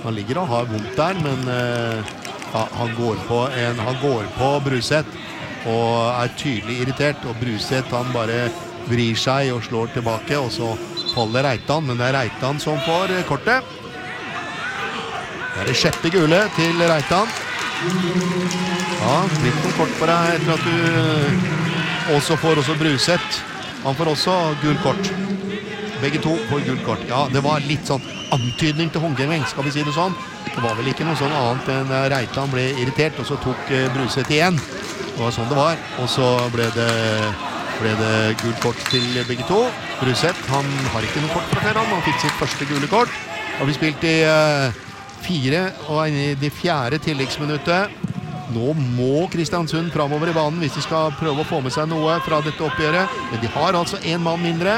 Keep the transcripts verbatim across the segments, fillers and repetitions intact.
Han ligger og har vondt der, men uh, han går på en, han går på Bruseth og er tydelig irritert, og Bruseth han bare vrir seg og slår tilbake, og så holder Reitan, men det er Reitan som får kortet. Det er det sjette gule til Reitan. Ja, litt noe kort på deg etter at du også får også Bruseth. Han får også gul kort. Begge to får gul kort. Ja, det var litt sånn antydning til håndgeving, skal vi si det sånn. Det var vel ikke noe sånn annet enn Reitan ble irritert, og så tok Bruseth igjen. Det var sånn det var, og så ble det, ble det gul kort til begge to. Bruseth, han har ikke noe kort fra før, han fikk sitt første gule kort. Og vi spilte i uh, fire, og i det fjerde tilleggsminuttet. Nå må Kristiansund framover i banen hvis de skal prøve å få med seg noe fra dette oppgjøret. Men de har altså en mann mindre.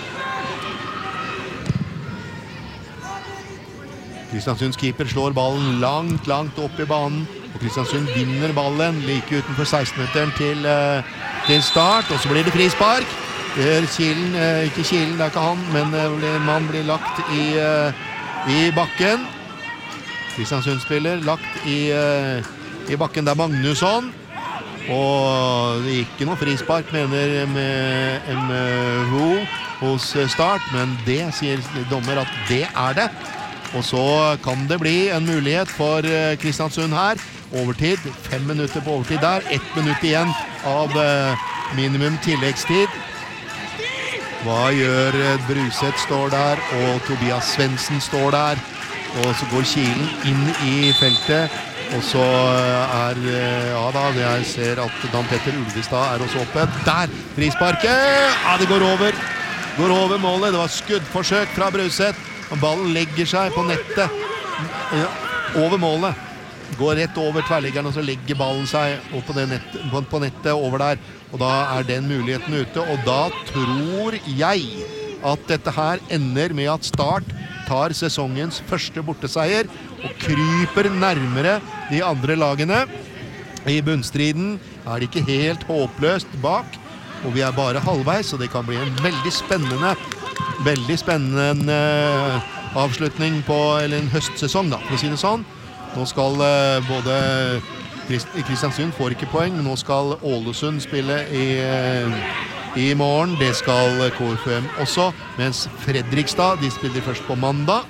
Kristiansunds keeper slår ballen langt, langt opp i banen. Og Kristiansund vinner ballen like utenfor seksten-meteren til, uh, til start. Og så blir det frispark. Det er Kilen, uh, ikke Kilen, det er ikke han, men uh, man blir lagt i, uh, i bakken. Kristiansund spiller lagt i, uh, i bakken der Magnusson. Og det gikk ikke noe frispark, mener M H O hos Start, men det sier dommer at det er det. Og så kan det bli en mulighet for Kristiansund her. Overtid, fem minutter på overtid der. Ett minutt igjen av minimum tilleggstid. Hva gjør Bruseth står der, og Tobias Svendsen står der. Og så går Kilen inn i feltet. Og så er, ja da, jeg ser at Dan Petter Ulvestad er også oppe. Der, frisparket! Ja, det går over. Går over målet. Det var skuddforsøk fra Bruseth. Ballen legger seg på nettet. Ja, over målet. Går rett over tverrliggeren, og så legger ballen seg på, det nett, på nettet over der. Og da er den muligheten ute. Og da tror jeg at dette her ender med at Start tar sesongens første borteseier og kryper nærmere de andre lagene. I bunnstriden er det ikke helt håpløst bak, og vi er bare halvveis, så det kan bli en veldig spennende veldig spennende avslutning på, eller en høstsesong da, for å si det sånn. Nå skal uh, både Kristiansund får ikke poeng, men nå skal Ålesund spille i, uh, i morgen. Det skal K F U M også, mens Fredrikstad, de spiller først på mandag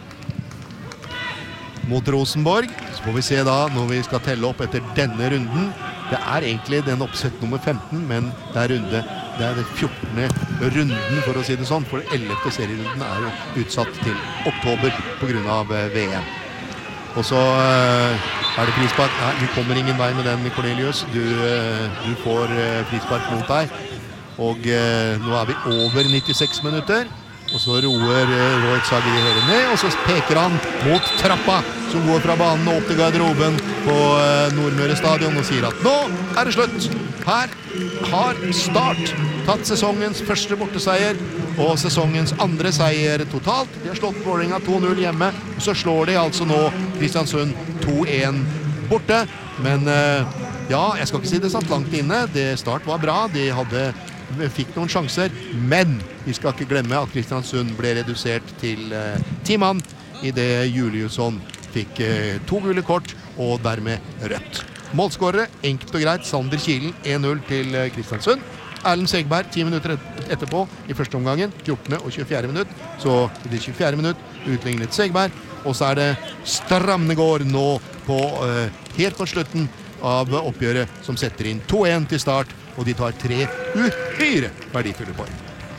mot Rosenborg. Så får vi se da, når vi skal telle opp etter denne runden. Det er egentlig den oppsett nummer femten, men det er runde Det er den fjortende runden, for å si det sånn, for ellevte serierunden er jo utsatt til oktober på grunn av V M. Og så uh, er det frispark. Nei, du kommer ingen vei med den, Cornelius. Du, uh, du får uh, frispark mot deg. Og uh, nå er vi over nittiseks minutter. Og så roer uh, Roy Zager i høyre ned, og så peker han mot trappa som går fra banen og opp til garderoben på uh, Nordmøre stadion og sier at nå er det slutt. Her har Start tatt sesongens første borteseier og sesongens andre seier totalt. De har slått Vålerenga to null hjemme, og så slår de altså nå Kristiansund to en borte. Men uh, ja, jeg skal ikke si det satt langt inne. Det Start var bra, de hadde fikk noen sjanser, men vi skal ikke glemme at Kristiansund ble redusert til uh, ti mann i det Juliusson fikk uh, to gule kort og dermed rødt. Målskårere, enkelt og greit, Sander Kilen en null til uh, Kristiansund. Erlend Segberg ti minutter etterpå i første omgangen, fjortende og tjuefjerde minutt. Så i det tjuefjerde minutt utlignet Segberg, og så er det Stramnegård nå på uh, helt på slutten av oppgjøret som setter inn to en til Start, og de tar tre uhyre verdifulle poeng.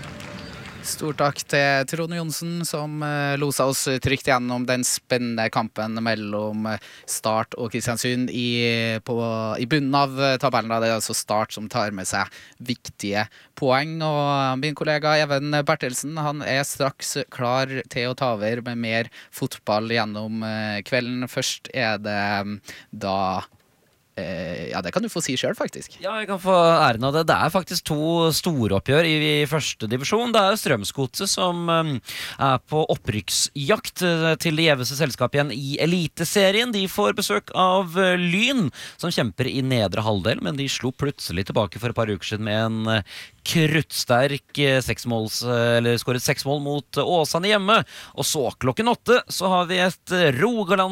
Stort takk til Trond Johnsen som uh, losa oss trygt gjennom den spennende kampen mellom Start og Kristiansund i, på, i bunnen av tabellen. Det er altså Start som tar med seg viktige poeng, og min kollega Even Bertelsen, han er straks klar til å ta over med mer fotball gjennom uh, kvelden. Først er det um, da Eh, ja, det kan du få si selv faktisk. Ja, jeg kan få æren av det. Det er faktisk to storoppgjør i, i første divisjon. Det er Strømsgodset som um, er på opprykksjakt uh, til det gjeveste selskapet igjen i Eliteserien. De får besøk av uh, Lyn, som kjemper i nedre halvdel, men de slo plutselig tilbake for et par uker siden med en uh, kruttsterk uh, seksmåls, uh, eller skåret seks mål mot uh, Åsane hjemme. Og så klokken åtte så har vi et uh, Rogaland